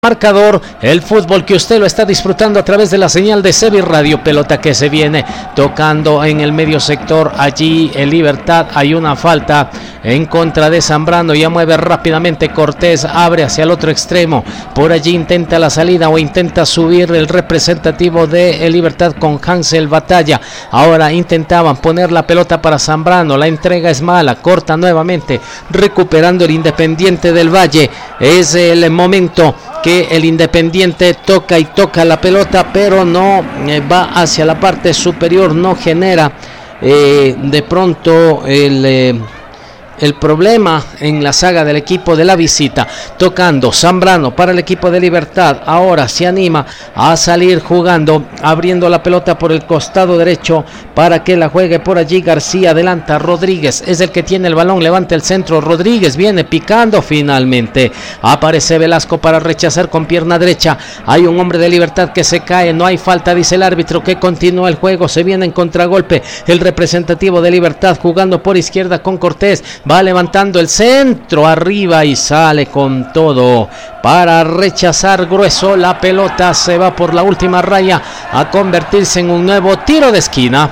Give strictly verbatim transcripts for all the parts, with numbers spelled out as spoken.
Marcador, el fútbol que usted lo está disfrutando a través de la señal de Sevi Radio. Pelota que se viene tocando en el medio sector, allí en Libertad hay una falta en contra de Zambrano, ya mueve rápidamente Cortés, abre hacia el otro extremo, por allí intenta la salida o intenta subir el representativo de Libertad con Hansel Batalla. Ahora intentaban poner la pelota para Zambrano, la entrega es mala, corta nuevamente, recuperando el Independiente del Valle. Es el momento que el Independiente toca y toca la pelota, pero no eh, va hacia la parte superior, no genera eh, de pronto el... Eh, El problema en la saga del equipo de la visita. Tocando Zambrano para el equipo de Libertad. Ahora se anima a salir jugando, abriendo la pelota por el costado derecho para que la juegue por allí García. Adelanta Rodríguez, es el que tiene el balón, levanta el centro. Rodríguez viene picando finalmente. Aparece Velasco para rechazar con pierna derecha. Hay un hombre de Libertad que se cae, no hay falta, dice el árbitro, que continúa el juego. Se viene en contragolpe el representativo de Libertad jugando por izquierda con Cortés. Va levantando el centro arriba y sale con todo para rechazar grueso. La pelota se va por la última raya a convertirse en un nuevo tiro de esquina.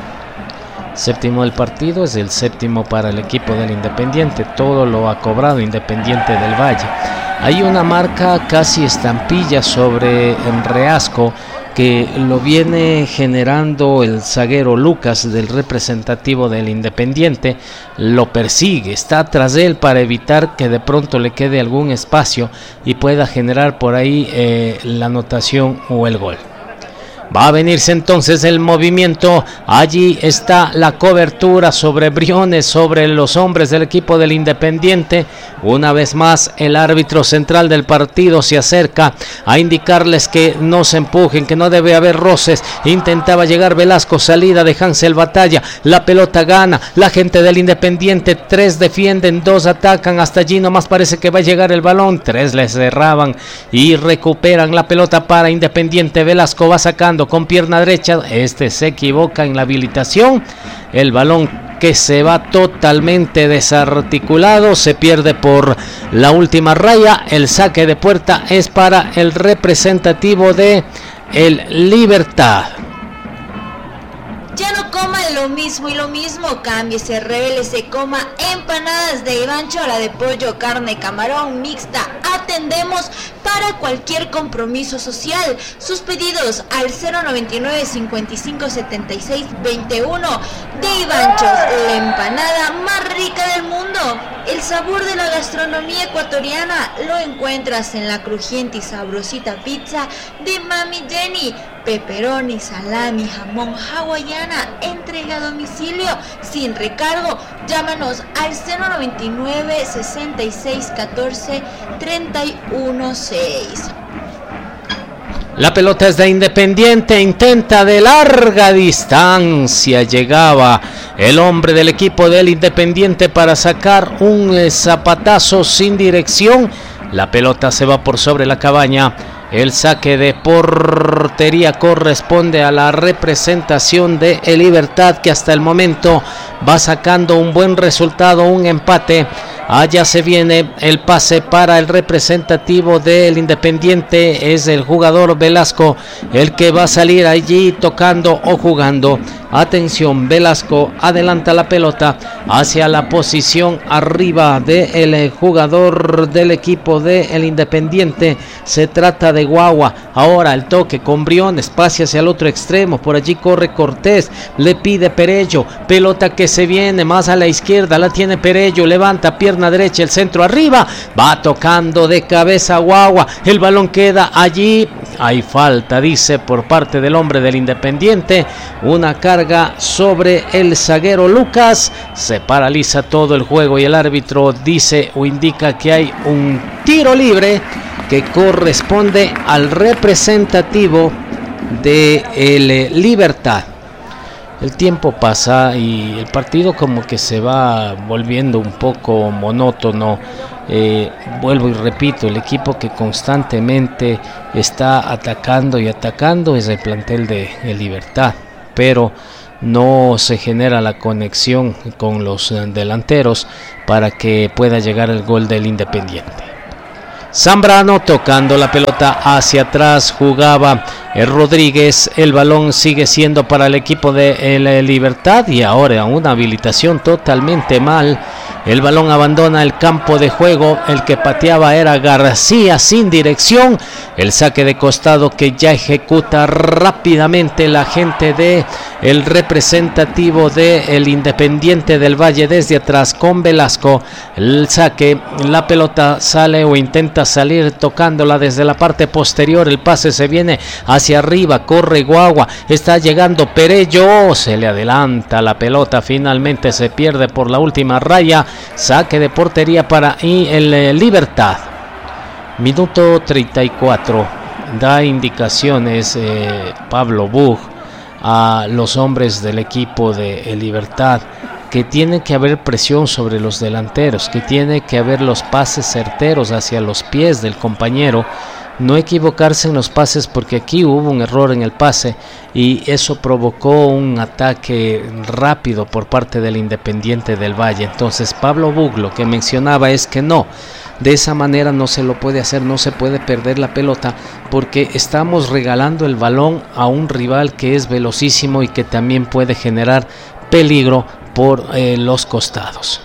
Séptimo del partido, es el séptimo para el equipo del Independiente. Todo lo ha cobrado Independiente del Valle. Hay una marca casi estampilla sobre el Reasco, que lo viene generando el zaguero Lucas, del representativo del Independiente. Lo persigue, está tras él para evitar que de pronto le quede algún espacio y pueda generar por ahí eh, la anotación o el gol. Va a venirse entonces el movimiento. Allí está la cobertura sobre Briones, sobre los hombres del equipo del Independiente. Una vez más el árbitro central del partido se acerca a indicarles que no se empujen, que no debe haber roces. Intentaba llegar Velasco, salida de Hansel Batalla. La pelota gana la gente del Independiente. Tres defienden, dos atacan. Hasta allí nomás parece que va a llegar el balón. Tres les cerraban y recuperan la pelota para Independiente. Velasco va sacando con pierna derecha, este se equivoca en la habilitación, el balón que se va totalmente desarticulado, se pierde por la última raya. El saque de puerta es para el representativo de el Libertad. Ya no coman lo mismo y lo mismo, cámbiese, revélese, coma empanadas de Ivancho, la de pollo, carne, camarón, mixta. Atendemos para cualquier compromiso social. Sus pedidos al cero noventa y nueve, cincuenta y cinco, setenta y seis, veintiuno. De Ivanchos, la empanada más rica del mundo. El sabor de la gastronomía ecuatoriana lo encuentras en la crujiente y sabrosita pizza de Mami Jenny. Pepperoni, salami, jamón, hawaiana, entrega a domicilio sin recargo. Llámanos al cero noventa y nueve, sesenta y seis, catorce, treinta y uno, seis. La pelota es de Independiente, intenta de larga distancia, llegaba el hombre del equipo del Independiente para sacar un zapatazo sin dirección. La pelota se va por sobre la cabaña. El saque de portería corresponde a la representación de El Libertad, que hasta el momento va sacando un buen resultado, un empate. Allá se viene el pase para el representativo del Independiente, es el jugador Velasco el que va a salir allí tocando o jugando. Atención, Velasco adelanta la pelota hacia la posición arriba del jugador del equipo del Independiente. Se trata de Guagua. Ahora el toque con Briones, pase hacia el otro extremo. Por allí corre Cortés, le pide Perello. Pelota que se viene más a la izquierda, la tiene Perello. Levanta pierna derecha, el centro arriba. Va tocando de cabeza Guagua. El balón queda allí. Hay falta, dice, por parte del hombre del Independiente. Una carga sobre el zaguero Lucas. Se paraliza todo el juego y el árbitro dice o indica que hay un tiro libre que corresponde al representativo de el Libertad. El tiempo pasa y el partido como que se va volviendo un poco monótono. Eh, vuelvo y repito, el equipo que constantemente está atacando y atacando es el plantel de el Libertad, pero no se genera la conexión con los delanteros para que pueda llegar el gol del Independiente. Zambrano tocando la pelota hacia atrás, jugaba el Rodríguez, el balón sigue siendo para el equipo de el Libertad y ahora una habilitación totalmente mal. El balón abandona el campo de juego, el que pateaba era García sin dirección. El saque de costado que ya ejecuta rápidamente la gente de el representativo de el Independiente del Valle desde atrás con Velasco. El saque, la pelota sale o intenta salir tocándola desde la parte posterior. El pase se viene hacia arriba, corre Guagua, está llegando Perello, se le adelanta la pelota, finalmente se pierde por la última raya. Saque de portería para y el, el Libertad. Minuto treinta y cuatro. Da indicaciones eh, Pablo Bug a los hombres del equipo de el Libertad que tiene que haber presión sobre los delanteros, que tiene que haber los pases certeros hacia los pies del compañero, no equivocarse en los pases, porque aquí hubo un error en el pase y eso provocó un ataque rápido por parte del Independiente del Valle. Entonces Pablo Bug lo que mencionaba es que no, de esa manera no se lo puede hacer, no se puede perder la pelota, porque estamos regalando el balón a un rival que es velocísimo y que también puede generar peligro por eh, los costados.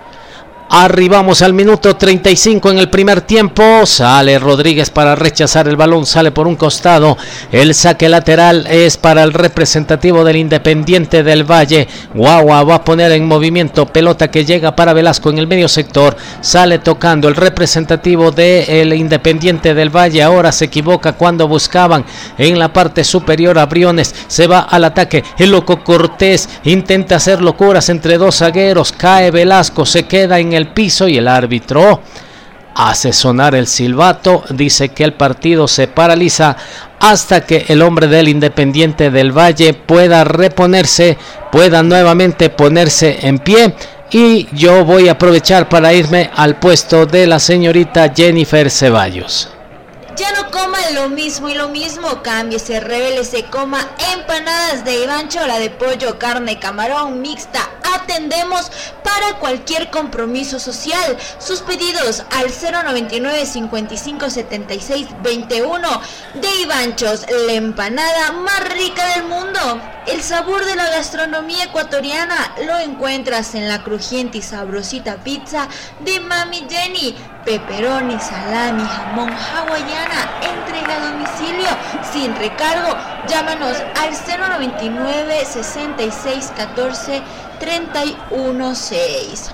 Arribamos al minuto treinta y cinco en el primer tiempo. Sale Rodríguez para rechazar el balón, sale por un costado. El saque lateral es para el representativo del Independiente del Valle. Guagua va a poner en movimiento, pelota que llega para Velasco en el medio sector. Sale tocando el representativo del Independiente del Valle. Ahora se equivoca cuando buscaban en la parte superior a Briones. Se va al ataque. El loco Cortés intenta hacer locuras entre dos zagueros. Cae Velasco, se queda en el el piso y el árbitro hace sonar el silbato, dice que el partido se paraliza hasta que el hombre del Independiente del Valle pueda reponerse, pueda nuevamente ponerse en pie. Y yo voy a aprovechar para irme al puesto de la señorita Jennifer Ceballos. Ya no coma lo mismo y lo mismo, cámbiese, revélese, coma empanadas de Ivancho, la de pollo, carne, camarón, mixta. Atendemos para cualquier compromiso social. Sus pedidos al cero noventa y nueve, cincuenta y cinco, setenta y seis, veintiuno. De Ivanchos, la empanada más rica del mundo. El sabor de la gastronomía ecuatoriana lo encuentras en la crujiente y sabrosita pizza de Mami Jenny. Pepperoni, salami, jamón, hawaiana, entrega a domicilio sin recargo. Llámanos al cero noventa y nueve, sesenta y seis, catorce, treinta y uno, seis.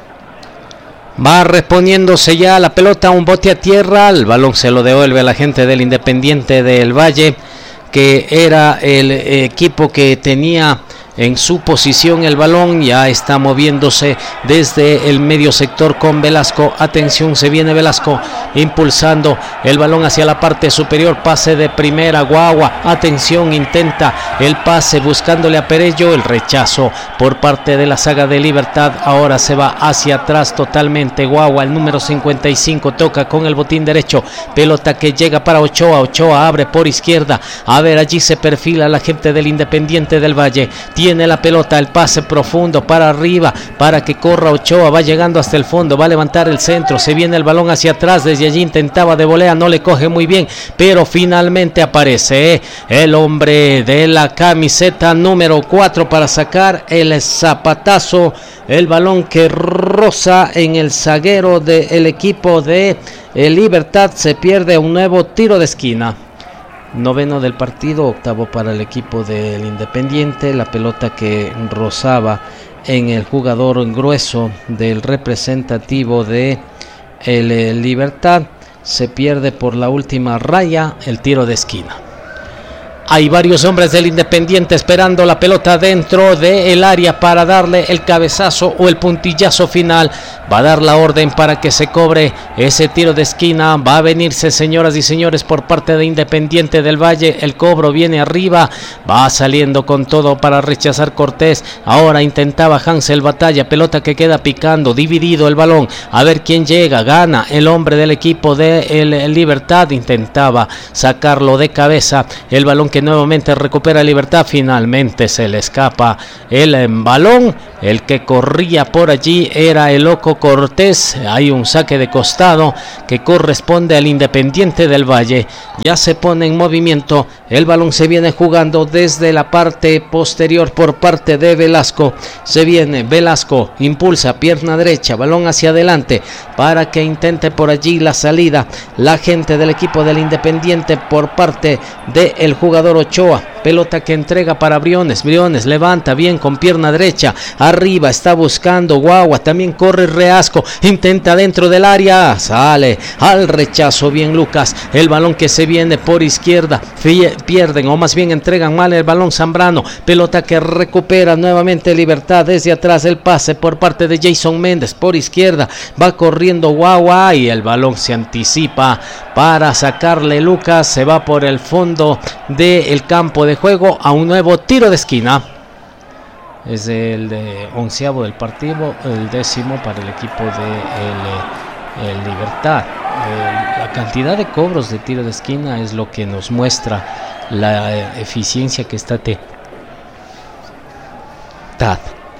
Va reponiéndose ya la pelota, un bote a tierra, el balón se lo devuelve a la gente del Independiente del Valle, que era el equipo que tenía en su posición el balón. Ya está moviéndose desde el medio sector con Velasco. Atención, se viene Velasco impulsando el balón hacia la parte superior. Pase de primera, Guagua. Atención, intenta el pase buscándole a Perello. El rechazo por parte de la saga de Libertad. Ahora se va hacia atrás totalmente Guagua. El número cincuenta y cinco toca con el botín derecho. Pelota que llega para Ochoa. Ochoa abre por izquierda. A ver, allí se perfila la gente del Independiente del Valle. Tiene la pelota, el pase profundo para arriba para que corra Ochoa, va llegando hasta el fondo, va a levantar el centro, se viene el balón hacia atrás, desde allí intentaba de volea, no le coge muy bien, pero finalmente aparece ¿eh? el hombre de la camiseta número cuatro para sacar el zapatazo, el balón que roza en el zaguero del equipo de el Libertad. Se pierde un nuevo tiro de esquina. Noveno del partido, octavo para el equipo del Independiente. La pelota que rozaba en el jugador grueso del representativo de el Libertad se pierde por la última raya, el tiro de esquina. Hay varios hombres del Independiente esperando la pelota dentro del área para darle el cabezazo o el puntillazo final. Va a dar la orden para que se cobre ese tiro de esquina. Va a venirse, señoras y señores, por parte de Independiente del Valle. El cobro viene arriba. Va saliendo con todo para rechazar Cortés. Ahora intentaba Hansel Batalla. Pelota que queda picando. Dividido el balón. A ver quién llega. Gana el hombre del equipo de el Libertad. Intentaba sacarlo de cabeza. El balón que nuevamente recupera Libertad. Finalmente se le escapa el balón. El que corría por allí era el Loco Cortés. Hay un saque de costado que corresponde al Independiente del Valle. Ya se pone en movimiento. El balón se viene jugando desde la parte posterior por parte de Velasco. Se viene Velasco, impulsa, pierna derecha, balón hacia adelante para que intente por allí la salida la gente del equipo del Independiente por parte del jugador Ochoa. Pelota que entrega para Briones, Briones levanta bien con pierna derecha, arriba está buscando Guagua, también corre Reasco, intenta dentro del área, sale al rechazo bien Lucas, el balón que se viene por izquierda, pierden o más bien entregan mal el balón Zambrano, pelota que recupera nuevamente Libertad desde atrás, el pase por parte de Jason Méndez por izquierda, va corriendo Guagua y el balón se anticipa para sacarle Lucas, se va por el fondo del campo de juego a un nuevo tiro de esquina. Es el de onceavo del partido, el décimo para el equipo de el, el Libertad. El, la cantidad de cobros de tiro de esquina es lo que nos muestra la eh, eficiencia que está T. Tad.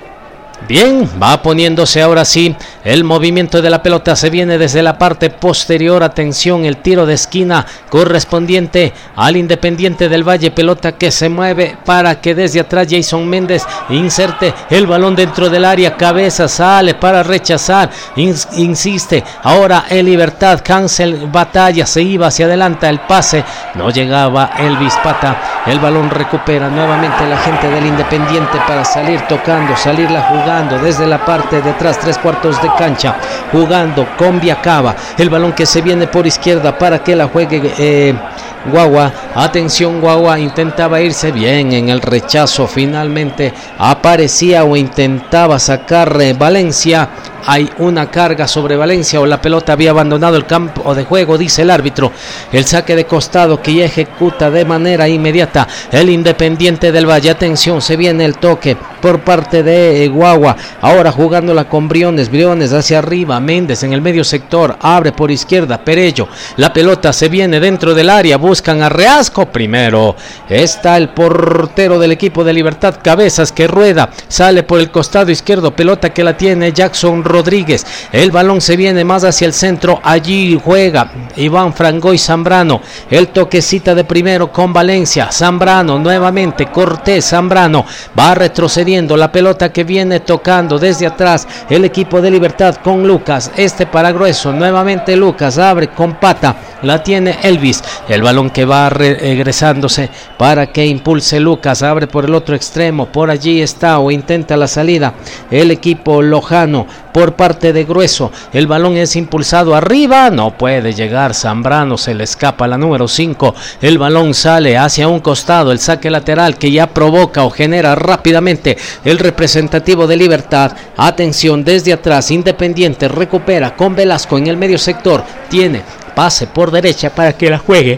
Bien, va poniéndose ahora sí el movimiento de la pelota, se viene desde la parte posterior, atención, el tiro de esquina correspondiente al Independiente del Valle, pelota que se mueve para que desde atrás Jason Méndez inserte el balón dentro del área, cabeza, sale para rechazar, ins- insiste, ahora el Libertad, cancel, batalla, se iba hacia adelante, el pase, no llegaba Elvis Pata, el balón recupera nuevamente la gente del Independiente para salir tocando, salir la jugada, desde la parte de atrás, tres cuartos de cancha, jugando con Viacaba, el balón que se viene por izquierda para que la juegue eh, Guagua, atención Guagua, intentaba irse bien en el rechazo, finalmente aparecía o intentaba sacar eh, Valencia, hay una carga sobre Valencia o la pelota había abandonado el campo de juego, dice el árbitro, el saque de costado que ya ejecuta de manera inmediata el Independiente del Valle, atención, se viene el toque por parte de eh, Guagua, ahora jugándola con Briones, Briones hacia arriba, Méndez en el medio sector, abre por izquierda, Perello, la pelota se viene dentro del área, buscan a Reasco, primero está el portero del equipo de Libertad, Cabezas, que rueda, sale por el costado izquierdo, pelota que la tiene Jackson Rodríguez, el balón se viene más hacia el centro, allí juega Iván Frangoy Zambrano, el toquecita de primero con Valencia, Zambrano nuevamente, Cortés, Zambrano, va retrocediendo, la pelota que viene tocando desde atrás, el equipo de Libertad con Lucas, este para Grueso, nuevamente Lucas, abre con Pata, la tiene Elvis, el balón que va regresándose para que impulse Lucas, abre por el otro extremo, por allí está o intenta la salida el equipo lojano por parte de Grueso, el balón es impulsado arriba, no puede llegar Zambrano, se le escapa la número cinco, el balón sale hacia un costado, el saque lateral que ya provoca o genera rápidamente el representativo de Libertad, atención desde atrás, Independiente recupera con Velasco en el medio sector, tiene pase por derecha para que la juegue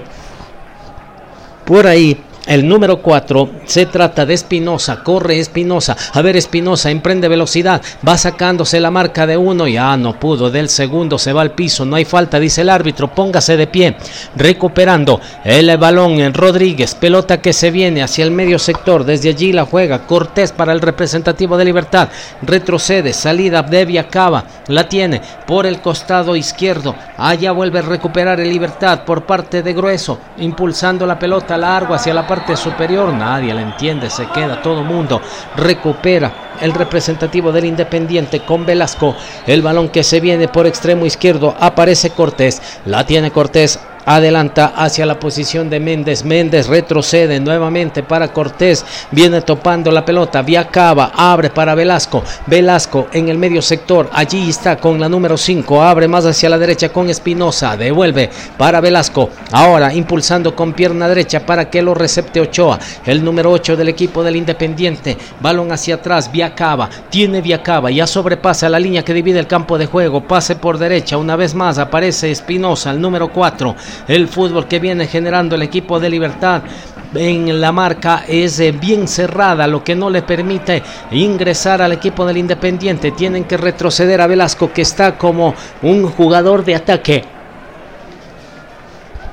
por ahí el número cuatro, se trata de Espinosa, corre Espinosa, a ver Espinosa, emprende velocidad, va sacándose la marca de uno, ya no pudo, del segundo se va al piso, no hay falta, dice el árbitro, póngase de pie, recuperando el balón en Rodríguez, pelota que se viene hacia el medio sector, desde allí la juega Cortés para el representativo de Libertad, retrocede, salida de Viacaba, la tiene por el costado izquierdo, allá vuelve a recuperar el Libertad por parte de Grueso, impulsando la pelota largo hacia la parte parte superior, nadie la entiende, se queda todo mundo, recupera el representativo del Independiente con Velasco, el balón que se viene por extremo izquierdo, aparece Cortés, la tiene Cortés, adelanta hacia la posición de Méndez, Méndez retrocede nuevamente para Cortés, viene topando la pelota, Viacaba, abre para Velasco, Velasco en el medio sector, allí está con la número cinco, abre más hacia la derecha con Espinosa, devuelve para Velasco, ahora impulsando con pierna derecha para que lo recepte Ochoa, el número ocho del equipo del Independiente, balón hacia atrás, Viacaba, tiene Viacaba, ya sobrepasa la línea que divide el campo de juego, pase por derecha, una vez más aparece Espinosa, el número cuatro, el fútbol que viene generando el equipo de Libertad en la marca es bien cerrada, lo que no le permite ingresar al equipo del Independiente, tienen que retroceder a Velasco que está como un jugador de ataque.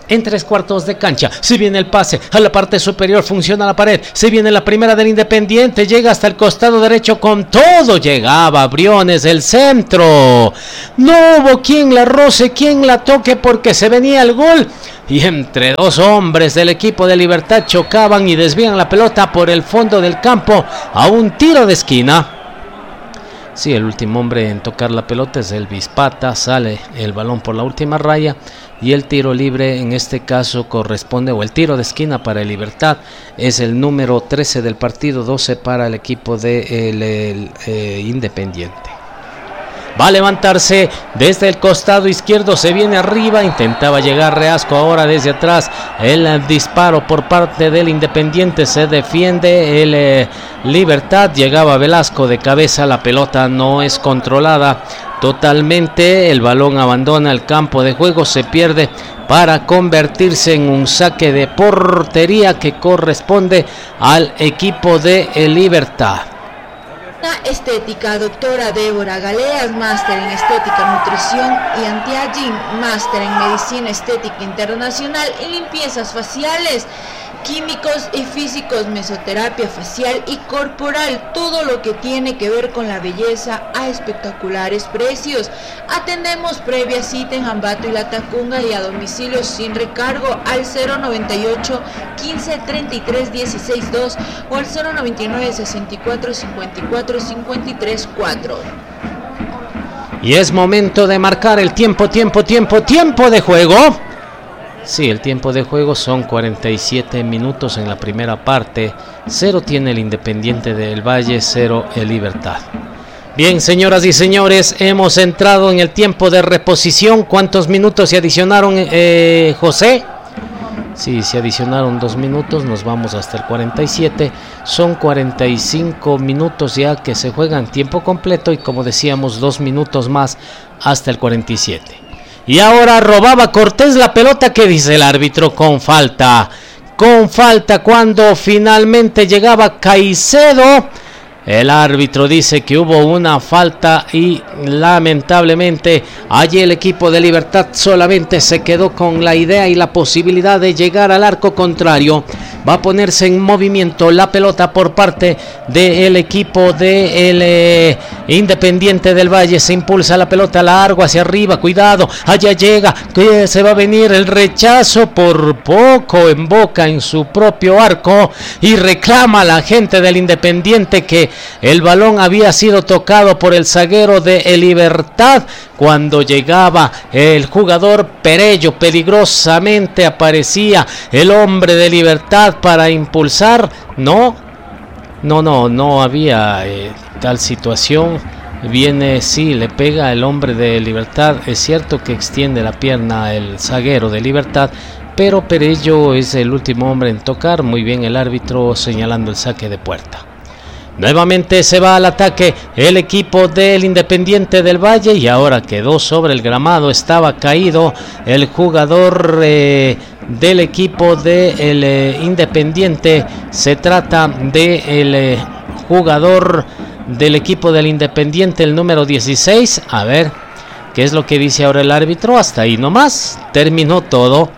en tres cuartos de cancha. Se viene el pase a la parte superior, funciona la pared. Se viene la primera del Independiente, llega hasta el costado derecho con todo. Llegaba Briones del centro. No hubo quien la roce, quien la toque porque se venía el gol. Y entre dos hombres del equipo de Libertad chocaban y desvían la pelota por el fondo del campo a un tiro de esquina. Sí, el último hombre en tocar la pelota es el Vispata, sale el balón por la última raya y el tiro libre en este caso corresponde, o el tiro de esquina para el Libertad, es el número trece del partido, doce para el equipo de el, el, eh, Independiente. Va a levantarse desde el costado izquierdo, se viene arriba, intentaba llegar Reasco ahora desde atrás, el disparo por parte del Independiente, se defiende el eh, Libertad, llegaba Velasco de cabeza, la pelota no es controlada totalmente, el balón abandona el campo de juego, se pierde para convertirse en un saque de portería que corresponde al equipo de el Libertad. Estética, doctora Débora Galeas, máster en estética, nutrición y anti-aging, máster en medicina estética internacional y limpiezas faciales, químicos y físicos, mesoterapia facial y corporal, todo lo que tiene que ver con la belleza a espectaculares precios. Atendemos previa cita en Ambato y La Tacunga y a domicilio sin recargo al cero noventa y ocho, quince, treinta y tres, dieciséis, dos o al cero noventa y nueve, sesenta y cuatro, cincuenta y cuatro, cincuenta y tres, cuatro. Y es momento de marcar el tiempo, tiempo, tiempo, tiempo de juego. Sí, el tiempo de juego son cuarenta y siete minutos en la primera parte. Cero tiene el Independiente del Valle, cero el Libertad. Bien, señoras y señores, hemos entrado en el tiempo de reposición. ¿Cuántos minutos se adicionaron, eh, José? Sí, se adicionaron dos minutos, nos vamos hasta el cuarenta y siete. Son cuarenta y cinco minutos ya que se juegan tiempo completo y como decíamos, dos minutos más hasta el cuarenta y siete. Y ahora robaba Cortés la pelota, que dice el árbitro, con falta. Con falta cuando finalmente llegaba Caicedo. El árbitro dice que hubo una falta y lamentablemente allí el equipo de Libertad solamente se quedó con la idea y la posibilidad de llegar al arco contrario. Va a ponerse en movimiento la pelota por parte del equipo del eh, Independiente del Valle. Se impulsa la pelota largo hacia arriba, cuidado, allá llega, que se va a venir el rechazo por poco en Boca en su propio arco y reclama a la gente del Independiente que el balón había sido tocado por el zaguero de el Libertad cuando llegaba el jugador Perello. Peligrosamente aparecía el hombre de Libertad para impulsar. No, no, no, no había eh, tal situación. Viene, sí, le pega el hombre de Libertad. Es cierto que extiende la pierna el zaguero de Libertad, pero Perello es el último hombre en tocar. Muy bien el árbitro señalando el saque de puerta. Nuevamente se va al ataque el equipo del Independiente del Valle y ahora quedó sobre el gramado, estaba caído el jugador eh, del equipo del eh, Independiente. Se trata del eh, jugador del equipo del Independiente, el número dieciséis. A ver, ¿qué es lo que dice ahora el árbitro? Hasta ahí nomás, terminó todo.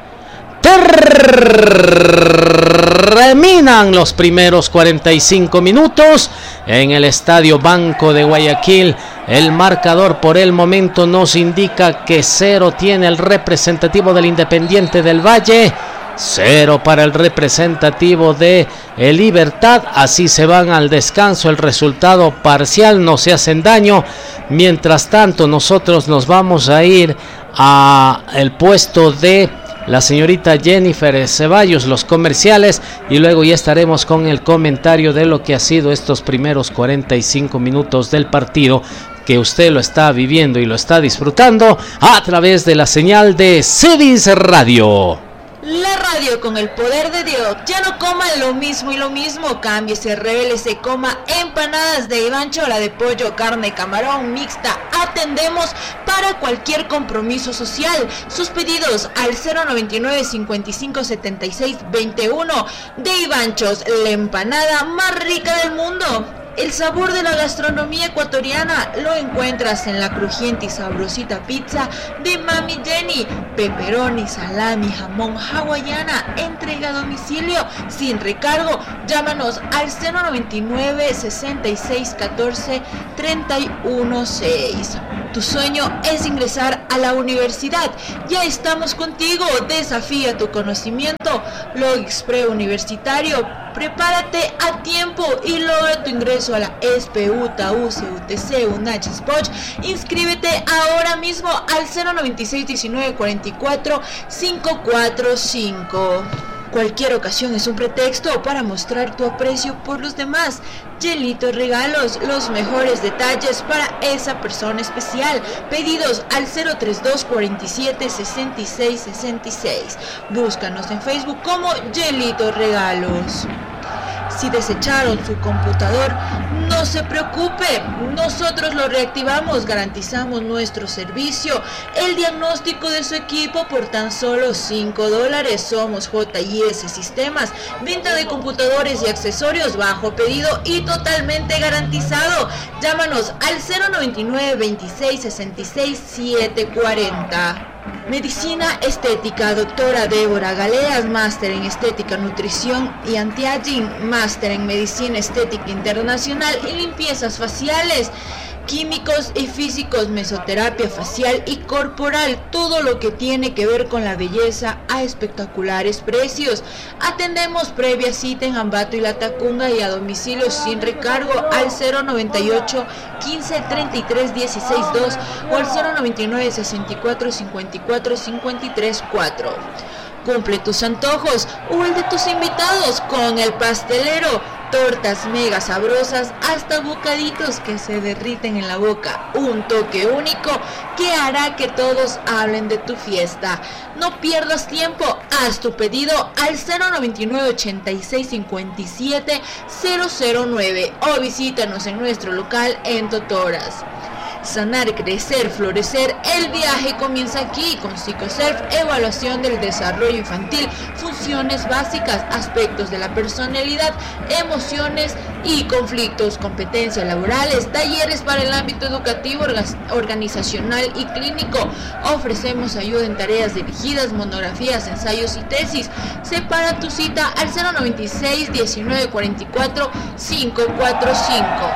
Terminan los primeros cuarenta y cinco minutos en el Estadio Banco de Guayaquil. El marcador por el momento nos indica que cero tiene el representativo del Independiente del Valle, cero para el representativo de el Libertad. Así se van al descanso, el resultado parcial, no se hacen daño. Mientras tanto nosotros nos vamos a ir a el puesto de la señorita Jennifer Ceballos, los comerciales, y luego ya estaremos con el comentario de lo que ha sido estos primeros cuarenta y cinco minutos del partido, que usted lo está viviendo y lo está disfrutando a través de la señal de Cedis Radio. La radio con el poder de Dios. Ya no coma lo mismo y lo mismo. Cámbiese, revélese, coma empanadas de Ivancho, la de pollo, carne, camarón, mixta. Atendemos para cualquier compromiso social. Sus pedidos al cero noventa y nueve, cincuenta y cinco, setenta y seis, veintiuno de Ivanchos, la empanada más rica del mundo. El sabor de la gastronomía ecuatoriana lo encuentras en la crujiente y sabrosita pizza de Mami Jenny. Pepperoni, salami, jamón, hawaiana, entrega a domicilio sin recargo. Llámanos al cero noventa y nueve, sesenta y seis, catorce, treinta y uno seis. Tu sueño es ingresar a la universidad. Ya estamos contigo. Desafía tu conocimiento. Logix Preuniversitario. Prepárate a tiempo y logra tu ingreso a la E S P E, U T A, U C E, U T C, UNACH, SPOCH. Inscríbete ahora mismo al cero noventa y seis, diecinueve, cuarenta y cuatro, quinientos cuarenta y cinco. Cualquier ocasión es un pretexto para mostrar tu aprecio por los demás. Yelitos Regalos, los mejores detalles para esa persona especial. Pedidos al cero treinta y dos, cuarenta y siete, sesenta y seis, sesenta y seis. Búscanos en Facebook como Yelitos Regalos. Si desecharon su computador, no se preocupe, nosotros lo reactivamos, garantizamos nuestro servicio, el diagnóstico de su equipo por tan solo cinco dólares. Somos J I S Sistemas, venta de computadores y accesorios bajo pedido y totalmente garantizado. Llámanos al cero noventa y nueve, veintiséis, sesenta y seis, setecientos cuarenta. Medicina Estética, doctora Débora Galeas, máster en Estética, Nutrición y Anti-Aging, máster en Medicina Estética Internacional y limpiezas faciales, químicos y físicos, mesoterapia facial y corporal, todo lo que tiene que ver con la belleza a espectaculares precios. Atendemos previa cita en Ambato y Latacunga y a domicilio sin recargo al cero noventa y ocho, quince, treinta y tres, dieciséis, dos o al cero noventa y nueve, sesenta y cuatro, cincuenta y cuatro, cincuenta y tres, cuatro. Cumple tus antojos o el de tus invitados con El Pastelero. Tortas mega sabrosas hasta bocaditos que se derriten en la boca. Un toque único que hará que todos hablen de tu fiesta. No pierdas tiempo, haz tu pedido al cero noventa y nueve, ochenta y seis, cincuenta y siete, cero cero nueve o visítanos en nuestro local en Totoras. Sanar, crecer, florecer, el viaje comienza aquí con PsicoSurf, evaluación del desarrollo infantil, funciones básicas, aspectos de la personalidad, emociones y conflictos, competencias laborales, talleres para el ámbito educativo, organizacional y clínico. Ofrecemos ayuda en tareas dirigidas, monografías, ensayos y tesis. Separa tu cita al cero noventa y seis, diecinueve, cuarenta y cuatro, quinientos cuarenta y cinco.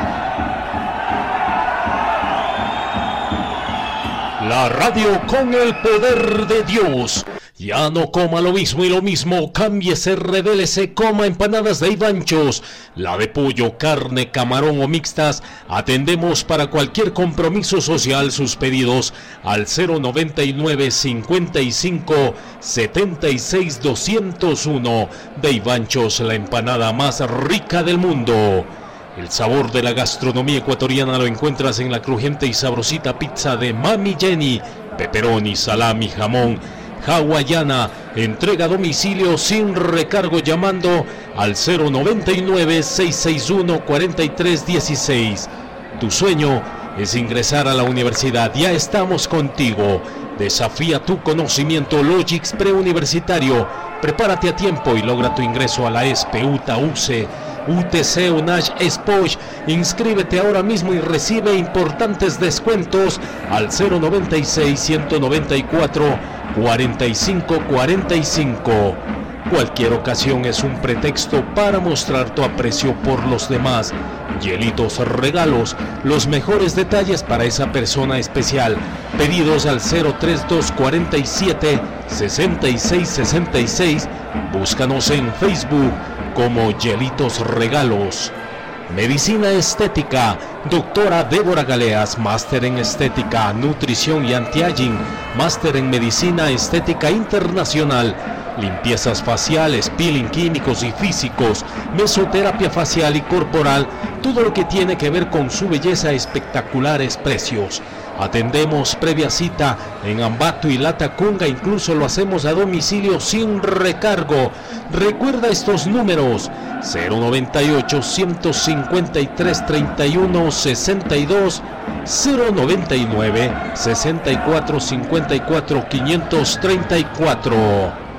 La radio con el poder de Dios. Ya no coma lo mismo y lo mismo. Cámbiese, revélese, coma empanadas de Ivanchos. La de pollo, carne, camarón o mixtas. Atendemos para cualquier compromiso social sus pedidos al cero noventa y nueve, cincuenta y cinco, setenta y seis, doscientos uno. De Ivanchos, la empanada más rica del mundo. El sabor de la gastronomía ecuatoriana lo encuentras en la crujiente y sabrosita pizza de Mami Jenny. Pepperoni, salami, jamón, hawaiana. Entrega a domicilio sin recargo llamando al cero noventa y nueve, seiscientos sesenta y uno, cuarenta y tres dieciséis. Tu sueño es ingresar a la universidad. Ya estamos contigo. Desafía tu conocimiento. Logix Preuniversitario. Prepárate a tiempo y logra tu ingreso a la E S P E, U T A, U C E, U T C, UNACH, SPOCH. Inscríbete ahora mismo y recibe importantes descuentos al cero noventa y seis, ciento noventa y cuatro, cuarenta y cinco, cuarenta y cinco. Cualquier ocasión es un pretexto para mostrar tu aprecio por los demás. Yelitos Regalos, los mejores detalles para esa persona especial. Pedidos al cero treinta y dos, cuarenta y siete, sesenta y seis, sesenta y seis. Búscanos en Facebook como Yelitos Regalos. Medicina Estética, doctora Débora Galeas, máster en Estética, Nutrición y Anti-Aging, máster en Medicina Estética Internacional, limpiezas faciales, peeling químicos y físicos, mesoterapia facial y corporal, todo lo que tiene que ver con su belleza a espectaculares precios. Atendemos previa cita en Ambato y Latacunga, incluso lo hacemos a domicilio sin recargo. Recuerda estos números: cero noventa y ocho, ciento cincuenta y tres, treinta y uno, sesenta y dos, cero noventa y nueve, sesenta y cuatro, cincuenta y cuatro, quinientos treinta y cuatro.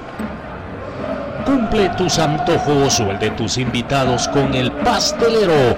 Cumple tus antojos o el de tus invitados con El Pastelero.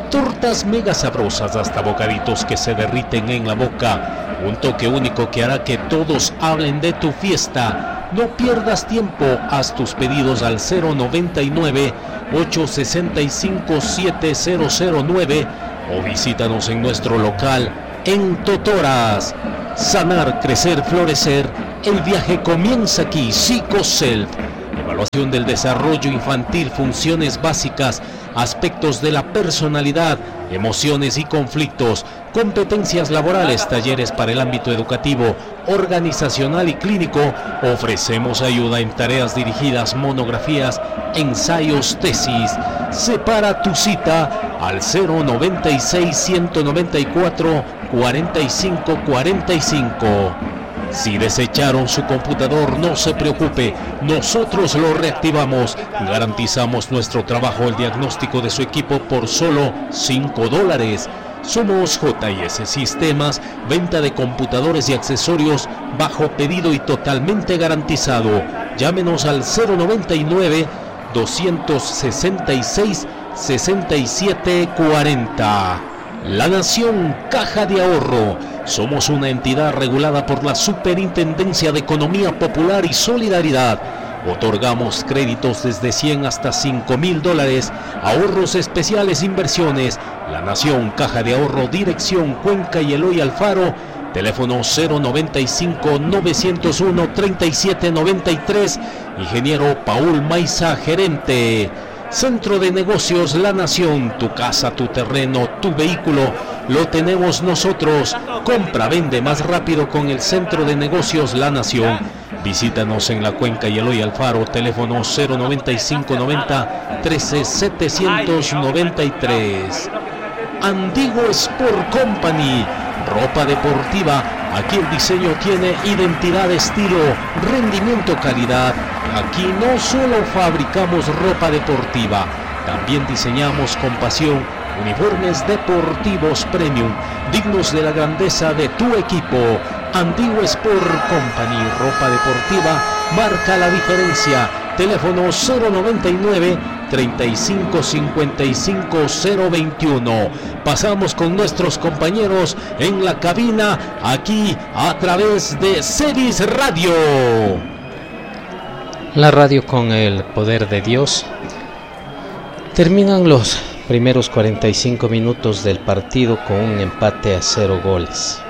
tortas mega sabrosas hasta bocaditos que se derriten en la boca. Un toque único que hará que todos hablen de tu fiesta. No pierdas tiempo, haz tus pedidos al cero noventa y nueve, ocho sesenta y cinco, siete cero cero nueve o visítanos en nuestro local en Totoras. Sanar, crecer, florecer. El viaje comienza aquí. Psicoself. Evaluación del desarrollo infantil, funciones básicas, aspectos de la personalidad, emociones y conflictos, competencias laborales, talleres para el ámbito educativo, organizacional y clínico. Ofrecemos ayuda en tareas dirigidas, monografías, ensayos, tesis. Separa tu cita al cero noventa y seis, ciento noventa y cuatro, cuarenta y cinco cuarenta y cinco. Si desecharon su computador, no se preocupe, nosotros lo reactivamos. Garantizamos nuestro trabajo, el diagnóstico de su equipo por solo cinco dólares. Somos J y S Sistemas, venta de computadores y accesorios bajo pedido y totalmente garantizado. Llámenos al cero noventa y nueve, doscientos sesenta y seis, sesenta y siete cuarenta. La Nación Caja de Ahorro. Somos una entidad regulada por la Superintendencia de Economía Popular y Solidaridad. Otorgamos créditos desde cien hasta cinco mil dólares, ahorros especiales, inversiones. La Nación Caja de Ahorro, dirección Cuenca y Eloy Alfaro, teléfono cero noventa y cinco, novecientos uno, treinta y siete noventa y tres, ingeniero Paul Maiza, gerente. Centro de Negocios La Nación, tu casa, tu terreno, tu vehículo, lo tenemos nosotros. Compra, vende más rápido con el Centro de Negocios La Nación. Visítanos en la Cuenca y Eloy Alfaro, teléfono cero noventa y cinco, noventa, trece, setecientos noventa y tres. Andigo Sport Company, ropa deportiva. Aquí el diseño tiene identidad, estilo, rendimiento, calidad. Aquí no solo fabricamos ropa deportiva, también diseñamos con pasión uniformes deportivos premium, dignos de la grandeza de tu equipo. Andigo Sport Company, ropa deportiva, marca la diferencia. Teléfono cero noventa y nueve, treinta y cinco, cincuenta y cinco, cero veintiuno. Pasamos con nuestros compañeros en la cabina, aquí a través de Ceris Radio. La radio con el poder de Dios. Terminan los primeros cuarenta y cinco minutos del partido con un empate a cero goles.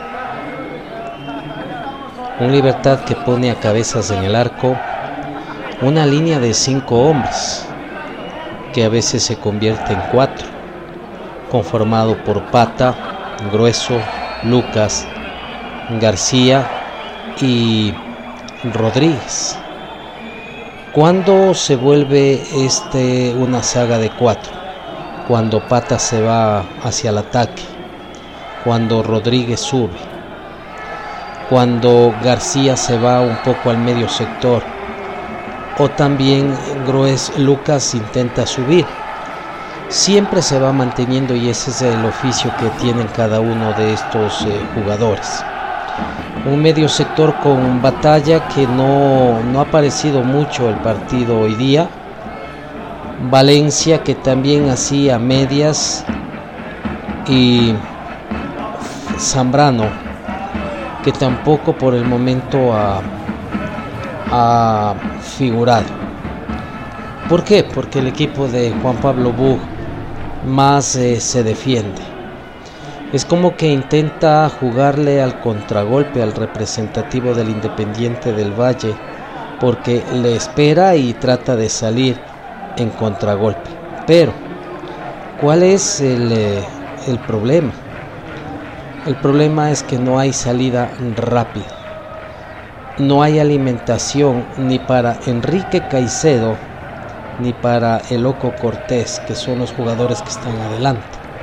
Un Libertad que pone a cabezas en el arco una línea de cinco hombres, que a veces se convierte en cuatro, conformado por Pata, Grueso, Lucas, García y Rodríguez. ¿Cuándo se vuelve este una saga de cuatro? Cuando Pata se va hacia el ataque, cuando Rodríguez sube, cuando García se va un poco al medio sector, o también Grues, Lucas intenta subir. Siempre se va manteniendo, y ese es el oficio que tienen cada uno de estos eh, jugadores. Un medio sector con Batalla, que no, no ha aparecido mucho el partido hoy día. Valencia, que también hacía medias, y Zambrano, que tampoco por el momento ha, ha figurado. ¿Por qué? Porque el equipo de Juan Pablo Bug más eh, se defiende. Es como que intenta jugarle al contragolpe al representativo del Independiente del Valle, porque le espera y trata de salir en contragolpe. Pero, ¿cuál es el, eh, el problema? El problema es que no hay salida rápida. No hay alimentación ni para Enrique Caicedo ni para el Loco Cortés, que son los jugadores que están adelante.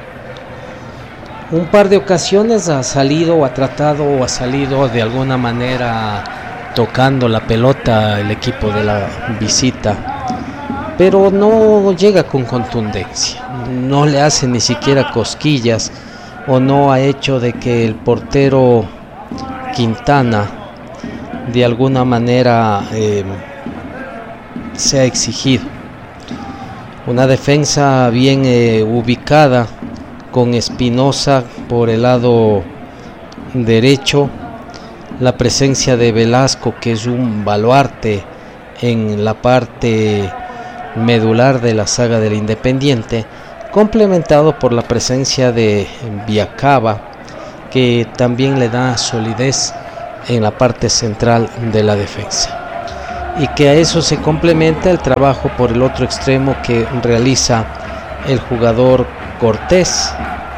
Un par de ocasiones ha salido o ha tratado o ha salido de alguna manera tocando la pelota el equipo de la visita, pero no llega con contundencia, no le hace ni siquiera cosquillas, o no ha hecho de que el portero Quintana de alguna manera eh, sea exigido. Una defensa bien eh, ubicada con Espinosa por el lado derecho, la presencia de Velasco, que es un baluarte en la parte medular de la saga del Independiente, complementado por la presencia de Viacaba, que también le da solidez en la parte central de la defensa, y que a eso se complementa el trabajo por el otro extremo que realiza el jugador Cortés.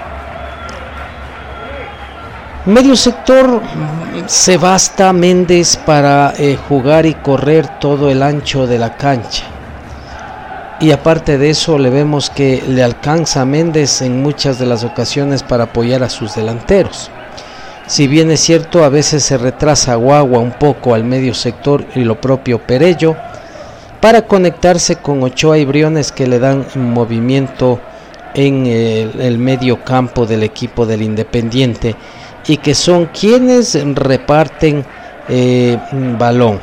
Medio sector, se basta Méndez para eh, jugar y correr todo el ancho de la cancha, y aparte de eso le vemos que le alcanza a Méndez en muchas de las ocasiones para apoyar a sus delanteros. Si bien es cierto, a veces se retrasa Guagua un poco al medio sector y lo propio Perello para conectarse con Ochoa y Briones, que le dan movimiento en el, el medio campo del equipo del Independiente, y que son quienes reparten eh, balón,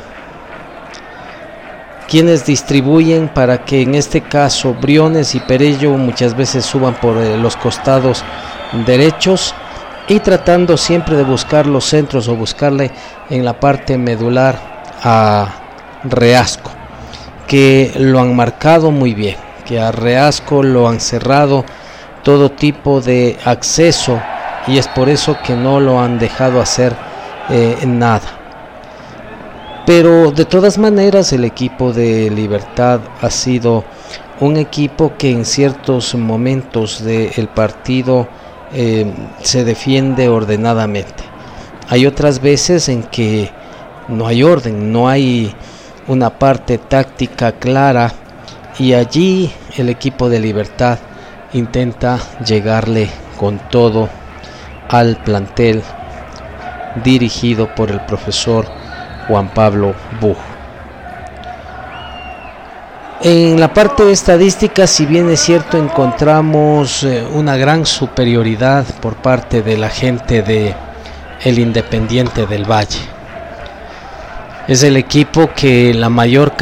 quienes distribuyen para que en este caso Briones y Perello muchas veces suban por eh, los costados derechos, y tratando siempre de buscar los centros o buscarle en la parte medular a Reasco, que lo han marcado muy bien, que a Reasco lo han cerrado todo tipo de acceso, y es por eso que no lo han dejado hacer eh, nada. Pero de todas maneras el equipo de Libertad ha sido un equipo que en ciertos momentos del partido eh, se defiende ordenadamente. Hay otras veces en que no hay orden, no hay una parte táctica clara, y allí el equipo de Libertad intenta llegarle con todo al plantel dirigido por el profesor Juan Pablo Buj. En la parte de estadística, si bien es cierto, encontramos eh, una gran superioridad por parte de la gente de el Independiente del Valle. Es el equipo que la mayor